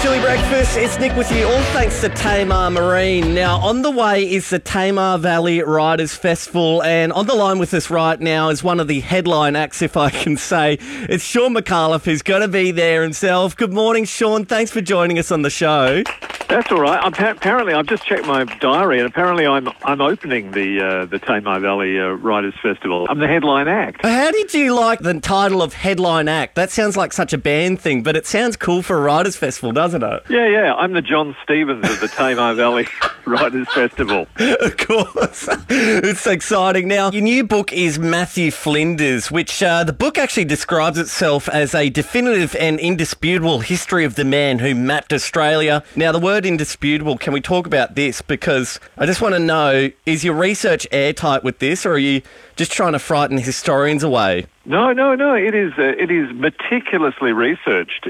Chili Breakfast. It's Nick with you, all thanks to Tamar Marine. Now, on the way is the Tamar Valley Riders Festival, and on the line with us right now is one of the headline acts, if I can say. It's Sean McAuliffe, who's going to be there himself. Good morning, Sean. Thanks for joining us on the show. That's all right. Apparently, I've just checked my diary, and apparently I'm opening the Tamar Valley Riders Festival. I'm the headline act. How did you like the title of headline act? That sounds like such a band thing, but it sounds cool for a Riders Festival, doesn't it? Yeah. I'm the John Stevens of the Tamar Valley Riders Festival. Of course. It's exciting. Now, your new book is Matthew Flinders, which the book actually describes itself as a definitive and indisputable history of the man who mapped Australia. Now, the word indisputable, can we talk about this? Because I just want to know, is your research airtight with this, or are you just trying to frighten historians away? No. It is meticulously researched.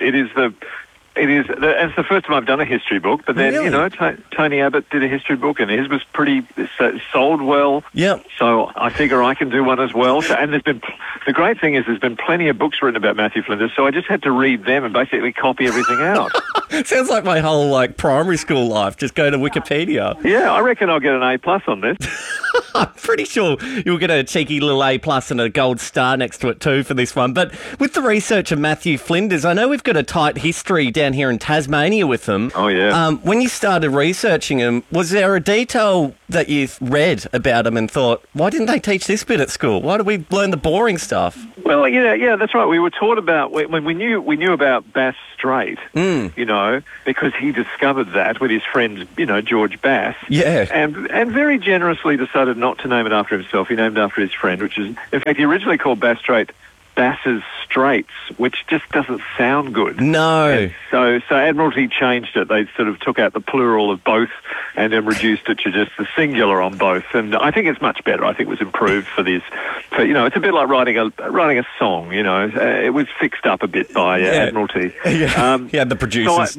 It's the first time I've done a history book, but then, Really? Tony Abbott did a history book, and his was pretty sold well. Yep. So I figure I can do one as well. And the great thing is there's been plenty of books written about Matthew Flinders, so I just had to read them and basically copy everything out. Sounds like my whole primary school life. Just go to Wikipedia. Yeah, I reckon I'll get an A+ on this. I'm pretty sure you'll get a cheeky little A+ and a gold star next to it too for this one. But with the research of Matthew Flinders, I know we've got a tight history down here in Tasmania with him. Oh, yeah. When you started researching him, was there a detail that you read about him and thought, why didn't they teach this bit at school? Why do we learn the boring stuff? Well, yeah, that's right. We were taught about when we knew about Bass Strait, because he discovered that with his friend, George Bass. Yeah. And very generously decided not to name it after himself. He named it after his friend, which is, in fact, he originally called Bass Strait Bass's Straits, which just doesn't sound good. No. And so Admiralty changed it. They sort of took out the plural of both and then reduced it to just the singular on both. And I think it's much better. I think it was improved for this. It's a bit like writing a song. It was fixed up a bit by Admiralty. Yeah, the producers.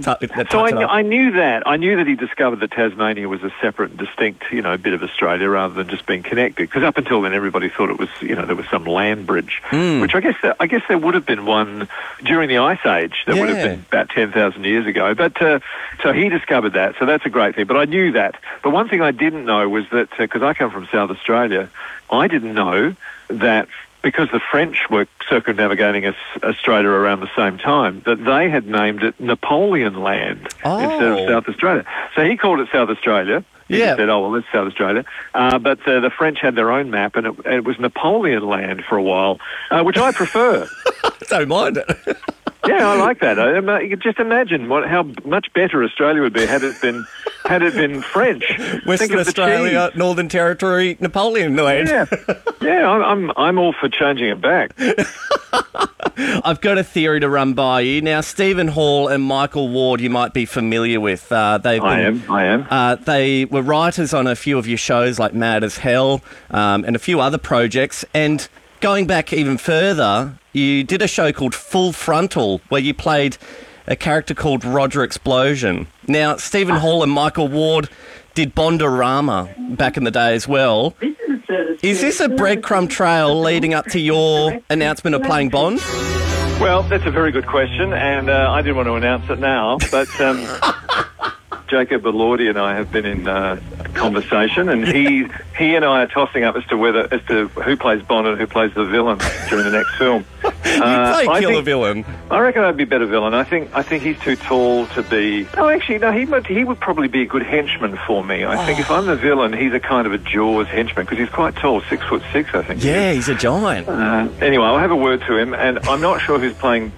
I knew that. I knew that he discovered that Tasmania was a separate and distinct, bit of Australia rather than just being connected. Because up until then, everybody thought it was, there was some land bridge, which I guess there would have been one during the Ice Age. There would have been about 10,000 years ago. But so he discovered that. So that's a great thing. But I knew that. But one thing I didn't know was that, because I come from South Australia, I didn't know that because the French were circumnavigating Australia around the same time, that they had named it Napoleon Land instead of South Australia. So he called it South Australia. He said, it's South Australia. But the French had their own map, and it was Napoleon Land for a while, which I prefer. Don't mind it. Yeah, I like that. You could just imagine how much better Australia would be had it been French. Western Australia, Northern Territory, Napoleon Land. Yeah. I'm all for changing it back. I've got a theory to run by you. Now, Stephen Hall and Michael Ward, you might be familiar with. I am. They were writers on a few of your shows like Mad as Hell and a few other projects. And going back even further, you did a show called Full Frontal where you played a character called Roger Explosion. Now, Stephen Hall and Michael Ward did Bondorama back in the day as well. Is this a breadcrumb trail leading up to your announcement of playing Bond? Well, that's a very good question, and I didn't want to announce it now, but Jacob Elordi and I have been in conversation, and he and I are tossing up as to who plays Bond and who plays the villain during the next film. You kill a villain. I reckon I'd be a better villain. I think he's too tall to be. Oh, actually, no. He would probably be a good henchman for me. I think if I'm the villain, he's a kind of a Jaws henchman because he's quite tall, 6'6", I think. Yeah, he's a giant. Anyway, I'll have a word to him, and I'm not sure who's playing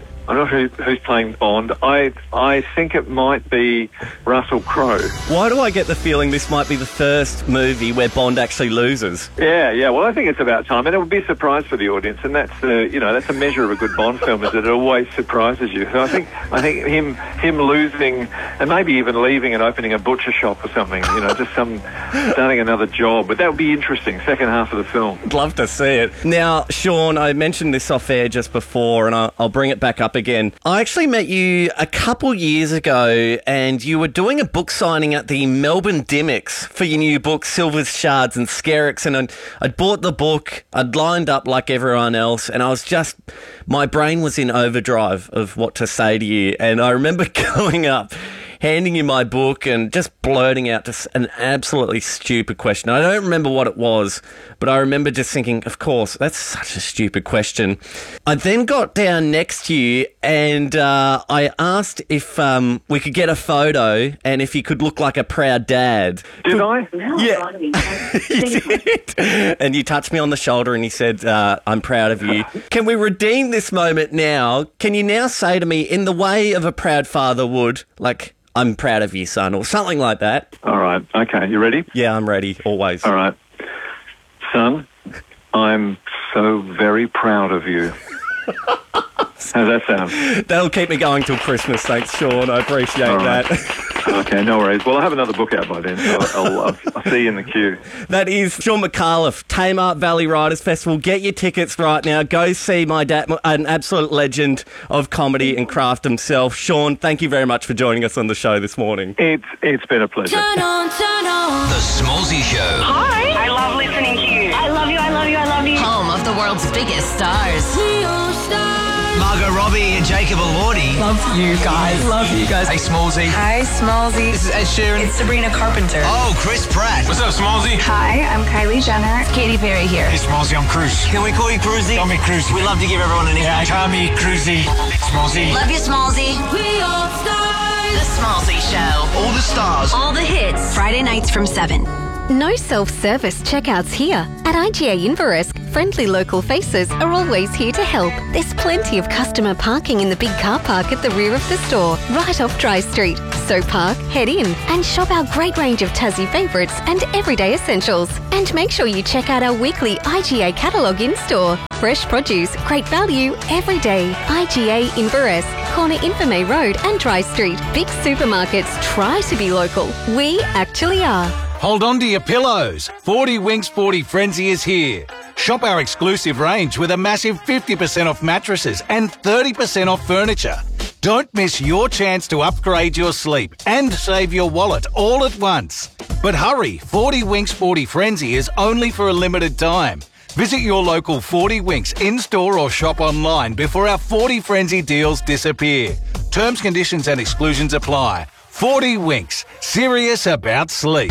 Bond. I think it might be Russell Crowe. Why do I get the feeling this might be the first movie where Bond actually loses? Yeah. Well, I think it's about time, and it would be a surprise for the audience, and that's that's a measure of a good Bond film, is that it always surprises you. So I think him losing, and maybe even leaving and opening a butcher shop or something, just starting another job. But that would be interesting. Second half of the film. I'd love to see it. Now, Sean, I mentioned this off air just before, and I'll bring it back up again. I actually met you a couple years ago, and you were doing a book signing at the Melbourne Dimmicks for your new book, Silvers, Shards and Skerricks, and I'd bought the book, I'd lined up like everyone else, and my brain was in overdrive of what to say to you, and I remember going up handing you my book and just blurting out just an absolutely stupid question. I don't remember what it was, but I remember just thinking, of course, that's such a stupid question. I then got down next to you and I asked if we could get a photo and if you could look like a proud dad. Did I? Yeah. You did. And you touched me on the shoulder and you said, I'm proud of you. Can we redeem this moment now? Can you now say to me, in the way of a proud father would, like, I'm proud of you, son, or something like that? All right. Okay. You ready? Yeah, I'm ready. Always. All right. Son, I'm so very proud of you. How's that sound? That'll keep me going till Christmas. Thanks, Sean. I appreciate that. Okay, no worries. Well, I'll have another book out by then, so I'll see you in the queue. That is Sean McAuliffe, Tamar Valley Writers Festival. Get your tickets right now. Go see my dad, an absolute legend of comedy and craft himself. Sean, thank you very much for joining us on the show this morning. It's been a pleasure. Turn on. The Smallsy Show. Hi. I love listening to you. I love you, I love you, I love you. Home of the world's biggest stars. Margot Robbie and Jacob Elordi. Love you guys. Love you guys. Hey, Smallsy. Hi, Smallsy. This is Ed Sheeran. It's Sabrina Carpenter. Oh, Chris Pratt. What's up, Smallsy? Hi, I'm Kylie Jenner. It's Katy Perry here. Hey, Smallsy, I'm Cruz. Can we call you Cruzy? Call me Cruz. We love to give everyone a nickname. Call me Cruzy. Smallsy. Love you, Smallsy. We all stars. The Smallsy Show. All the stars. All the hits. Friday nights from 7. No self-service checkouts here. At IGA Inveresk, friendly local faces are always here to help. There's plenty of customer parking in the big car park at the rear of the store, right off Dry Street. So park, head in, and shop our great range of Tassie favourites and everyday essentials. And make sure you check out our weekly IGA catalogue in-store. Fresh produce, great value, every day. IGA Inveresk, corner Infirmay Road and Dry Street. Big supermarkets try to be local. We actually are. Hold on to your pillows. 40 Winks 40 Frenzy is here. Shop our exclusive range with a massive 50% off mattresses and 30% off furniture. Don't miss your chance to upgrade your sleep and save your wallet all at once. But hurry, 40 Winks 40 Frenzy is only for a limited time. Visit your local 40 Winks in-store or shop online before our 40 Frenzy deals disappear. Terms, conditions and exclusions apply. 40 Winks, serious about sleep.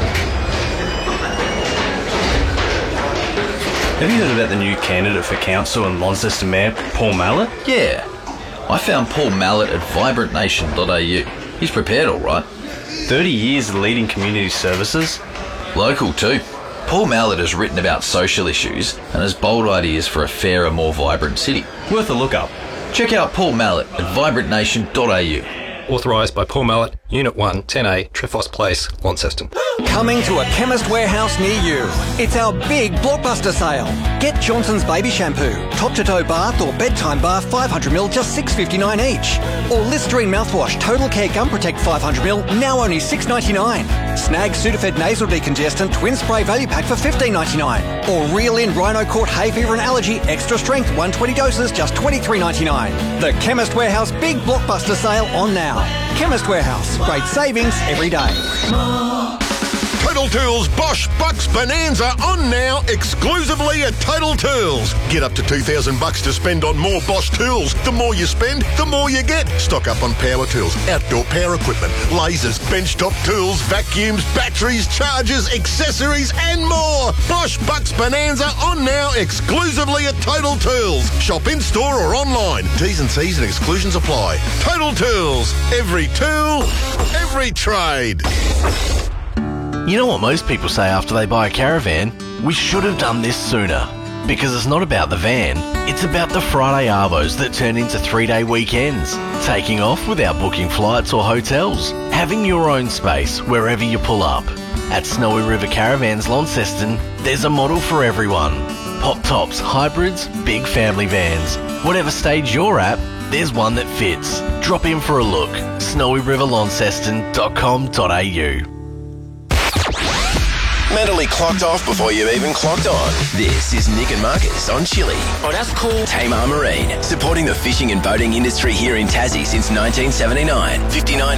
Have you heard about the new candidate for council and Launceston Mayor, Paul Mallett? Yeah. I found Paul Mallett at vibrantnation.au. He's prepared all right. 30 years leading community services. Local too. Paul Mallett has written about social issues and has bold ideas for a fairer, more vibrant city. Worth a look up. Check out Paul Mallett at vibrantnation.au. Authorised by Paul Mallett, Unit 1, 10A, Trefos Place, Launceston. Coming to a Chemist Warehouse near you. It's our big blockbuster sale. Get Johnson's Baby Shampoo, top-to-toe bath or bedtime bath 500ml, just $6.59 each. Or Listerine mouthwash, Total Care Gum Protect 500ml, now only $6.99. Snag Sudafed Nasal Decongestant Twin Spray Value Pack for $15.99. Or Reel In Rhino Court Hay Fever and Allergy Extra Strength 120 doses, just $23.99. The Chemist Warehouse Big Blockbuster Sale on now. Chemist Warehouse, great savings every day. Total Tools Bosch Bucks Bonanza on now exclusively at Total Tools. Get up to $2,000 to spend on more Bosch tools. The more you spend, the more you get. Stock up on power tools, outdoor power equipment, lasers, benchtop tools, vacuums, batteries, chargers, accessories and more. Bosch Bucks Bonanza on now exclusively at Total Tools. Shop in store or online. T's and C's and exclusions apply. Total Tools. Every tool, every trade. You know what most people say after they buy a caravan? We should have done this sooner. Because it's not about the van, it's about the Friday arvos that turn into 3-day weekends. Taking off without booking flights or hotels. Having your own space wherever you pull up. At Snowy River Caravans Launceston, there's a model for everyone. Pop tops, hybrids, big family vans. Whatever stage you're at, there's one that fits. Drop in for a look. snowyriverlaunceston.com.au. Mentally clocked off before you've even clocked on. This is Nick and Marcus on Chili. Oh, that's cool. Tamar Marine, supporting the fishing and boating industry here in Tassie since 1979. 59